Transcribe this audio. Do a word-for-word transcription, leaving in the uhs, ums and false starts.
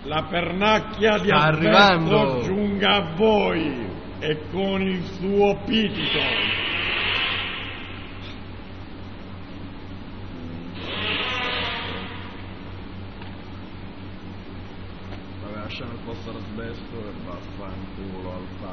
la pernacchia di Sta Alberto arrivando. giunga a voi e con il suo pitito. Vabbè, lasciamo il posto all'asbesto e vaffanculo al